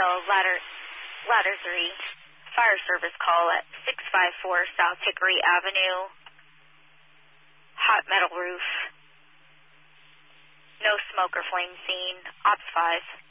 ladder 3, fire service call at 654 South Hickory Avenue, hot metal roof, no smoke or flame seen, Ops 5.